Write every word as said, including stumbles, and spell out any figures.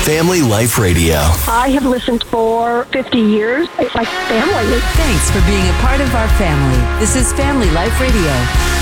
Family Life Radio. I have listened for fifty years. It's like family. Thanks for being a part of our family. This is Family Life Radio.